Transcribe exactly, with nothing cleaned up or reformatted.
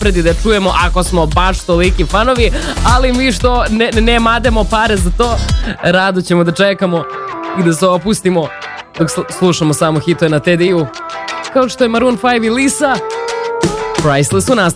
napred i da čujemo ako smo baš toliki fanovi, ali mi što ne, ne mademo pare za to, rado ćemo da čekamo i da se opustimo dok slušamo samo hitove na T D U, kao što je Maroon five i Lisa. Priceless u nas.